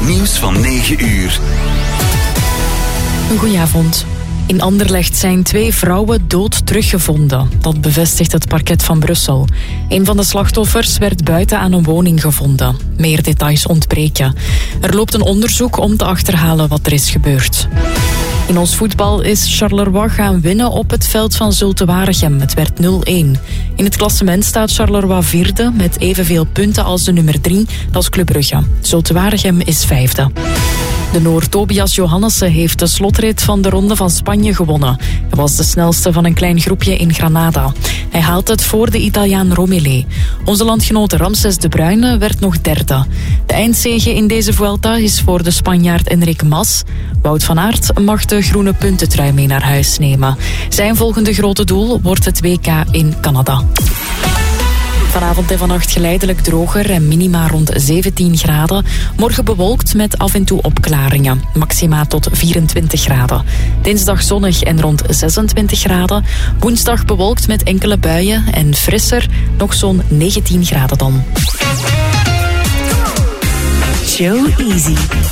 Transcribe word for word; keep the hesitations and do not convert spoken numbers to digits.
nieuws van negen uur. Goedenavond. In Anderlecht zijn twee vrouwen dood teruggevonden. Dat bevestigt het parket van Brussel. Een van de slachtoffers werd buiten aan een woning gevonden. Meer details ontbreken. Er loopt een onderzoek om te achterhalen wat er is gebeurd. In ons voetbal is Charleroi gaan winnen op het veld van Zulte Waregem. Het werd nul een. In het klassement staat Charleroi vierde met evenveel punten als de nummer drie, dat is Club Brugge. Zulte Waregem is vijfde. De Noor Tobias Johannessen heeft de slotrit van de Ronde van Spanje gewonnen. Hij was de snelste van een klein groepje in Granada. Hij haalt het voor de Italiaan Romilé. Onze landgenoot Ramses de Bruyne werd nog derde. De eindzege in deze Vuelta is voor de Spanjaard Enric Mas. Wout van Aert mag de groene puntentrui mee naar huis nemen. Zijn volgende grote doel wordt het W K in Canada. Vanavond en vannacht geleidelijk droger en minima rond zeventien graden. Morgen bewolkt met af en toe opklaringen. Maxima tot vierentwintig graden. Dinsdag zonnig en rond zesentwintig graden. Woensdag bewolkt met enkele buien en frisser. Nog zo'n negentien graden dan. Joe Easy.